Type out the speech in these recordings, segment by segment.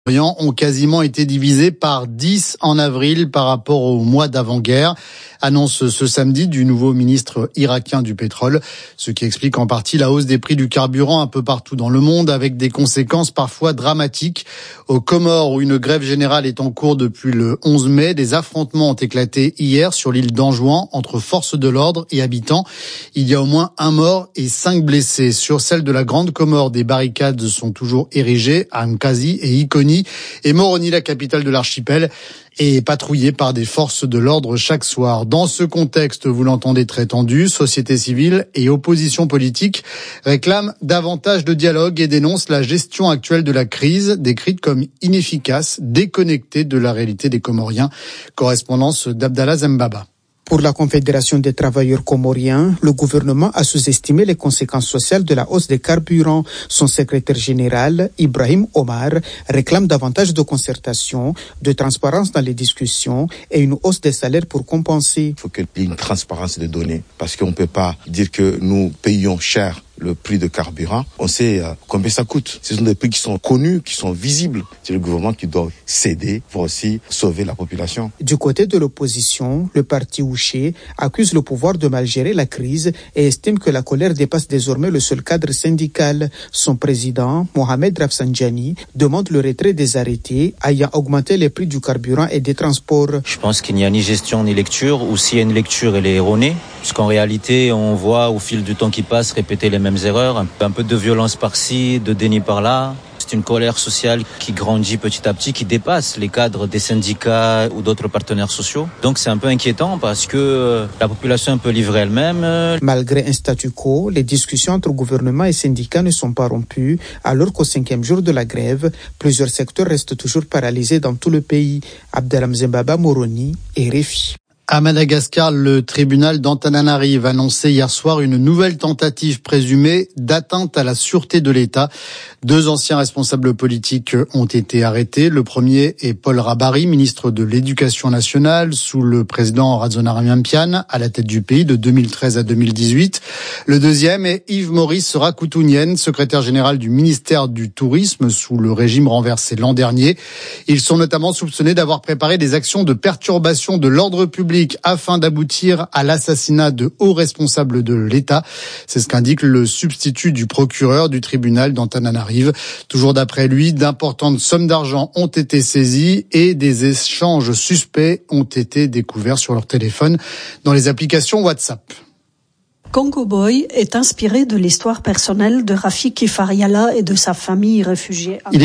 ont quasiment été divisés par 10 en avril par rapport au mois d'avant-guerre. Annonce ce samedi du nouveau ministre irakien du pétrole, ce qui explique en partie la hausse des prix du carburant un peu partout dans le monde, avec des conséquences parfois dramatiques. Aux Comores, où une grève générale est en cours depuis le 11 mai, des affrontements ont éclaté hier sur l'île d'Anjouan entre forces de l'ordre et habitants. Il y a au moins 1 mort et 5 blessés. Sur celle de la Grande Comore, des barricades sont toujours érigées à Nkasi et Ikoni. Et Moroni, la capitale de l'archipel, est patrouillée par des forces de l'ordre chaque soir. Dans ce contexte, vous l'entendez, très tendu, société civile et opposition politique réclament davantage de dialogue et dénoncent la gestion actuelle de la crise, décrite comme inefficace, déconnectée de la réalité des Comoriens. Correspondance d'Abdallah Zembaba. Pour la Confédération des travailleurs comoriens, le gouvernement a sous-estimé les conséquences sociales de la hausse des carburants. Son secrétaire général, Ibrahim Omar, réclame davantage de concertation, de transparence dans les discussions et une hausse des salaires pour compenser. Il faut qu'il y ait une transparence des données, parce qu'on ne peut pas dire que nous payons cher le prix de carburant. On sait combien ça coûte. Ce sont des prix qui sont connus, qui sont visibles. C'est le gouvernement qui doit céder pour aussi sauver la population. Du côté de l'opposition, le parti Ouché accuse le pouvoir de mal gérer la crise et estime que la colère dépasse désormais le seul cadre syndical. Son président, Mohamed Rafsanjani, demande le retrait des arrêtés ayant augmenté les prix du carburant et des transports. Je pense qu'il n'y a ni gestion ni lecture, ou s'il y a une lecture, elle est erronée. Parce qu'en réalité, on voit au fil du temps qui passe répéter les mêmes erreurs, un peu de violence par-ci, de déni par-là. C'est une colère sociale qui grandit petit à petit, qui dépasse les cadres des syndicats ou d'autres partenaires sociaux. Donc c'est un peu inquiétant parce que la population est un peu livrée elle-même. Malgré un statu quo, les discussions entre gouvernement et syndicats ne sont pas rompues, alors qu'au 5e jour de la grève, plusieurs secteurs restent toujours paralysés dans tout le pays. Abdelham Zembaba, Moroni et RFI. À Madagascar, le tribunal d'Antananarive a annoncé hier soir une nouvelle tentative présumée d'atteinte à la sûreté de l'État. 2 anciens responsables politiques ont été arrêtés. Le premier est Paul Rabari, ministre de l'Éducation nationale, sous le président Razonaramiampian, à la tête du pays de 2013 à 2018. Le deuxième est Yves-Maurice Rakoutounienne, secrétaire général du ministère du Tourisme, sous le régime renversé l'an dernier. Ils sont notamment soupçonnés d'avoir préparé des actions de perturbation de l'ordre public afin d'aboutir à l'assassinat de hauts responsables de l'État. C'est ce qu'indique le substitut du procureur du tribunal d'Antananarive. Toujours d'après lui, d'importantes sommes d'argent ont été saisies et des échanges suspects ont été découverts sur leur téléphone dans les applications WhatsApp. Congo Boy est inspiré de l'histoire personnelle de Rafiki Fariala et de sa famille réfugiée. Il est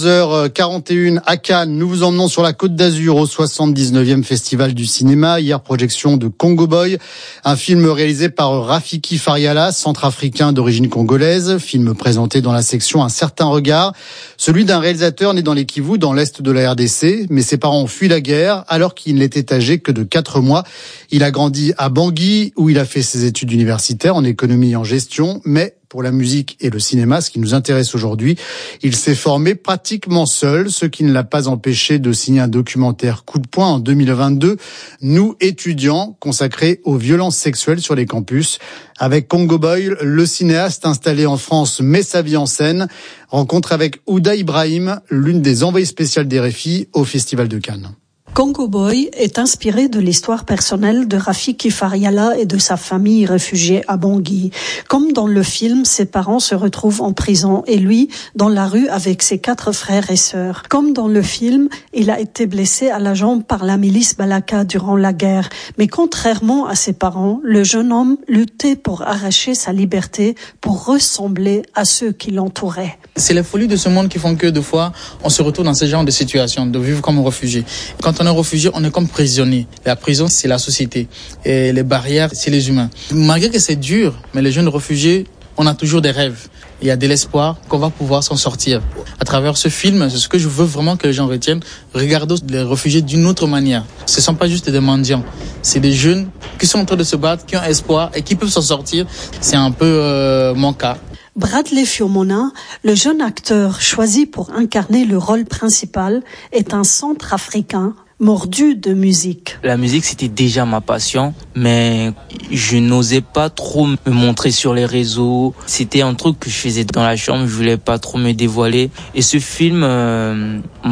14h41 à Cannes. Nous vous emmenons sur la Côte d'Azur au 79e Festival du cinéma. Hier, projection de Congo Boy, un film réalisé par Rafiki Fariala, centrafricain d'origine congolaise. Film présenté dans la section Un certain regard. Celui d'un réalisateur né dans les Kivu, dans l'est de la RDC. Mais ses parents ont fui la guerre alors qu'il n'était âgé que de 4 mois. Il a grandi à Bangui, où il a fait ses études universitaires en économie et en gestion, mais pour la musique et le cinéma, ce qui nous intéresse aujourd'hui, il s'est formé pratiquement seul, ce qui ne l'a pas empêché de signer un documentaire coup de poing en 2022, Nous étudiants, consacré aux violences sexuelles sur les campus. Avec Congo Boy, le cinéaste installé en France met sa vie en scène. Rencontre avec Ouda Ibrahim, l'une des envoyées spéciales des RFI au Festival de Cannes. Congo Boy est inspiré de l'histoire personnelle de Rafiki Fariala et de sa famille réfugiée à Bangui. Comme dans le film, ses parents se retrouvent en prison et lui dans la rue avec ses 4 frères et sœurs. Comme dans le film, il a été blessé à la jambe par la milice Balaka durant la guerre. Mais contrairement à ses parents, le jeune homme luttait pour arracher sa liberté, pour ressembler à ceux qui l'entouraient. C'est les folies de ce monde qui font que, des fois, on se retrouve dans ce genre de situation, de vivre comme un réfugié. Quand on est réfugié, on est comme prisonnier. La prison, c'est la société. Et les barrières, c'est les humains. Malgré que c'est dur, mais les jeunes réfugiés, on a toujours des rêves. Il y a de l'espoir qu'on va pouvoir s'en sortir. À travers ce film, c'est ce que je veux vraiment que les gens retiennent. Regardons les réfugiés d'une autre manière. Ce ne sont pas juste des mendiants. C'est des jeunes qui sont en train de se battre, qui ont espoir et qui peuvent s'en sortir. C'est un peu mon cas. Bradley Fiomona, le jeune acteur choisi pour incarner le rôle principal, est un centrafricain mordu de musique. La musique, c'était déjà ma passion, mais je n'osais pas trop me montrer sur les réseaux. C'était un truc que je faisais dans la chambre, je voulais pas trop me dévoiler. Et ce film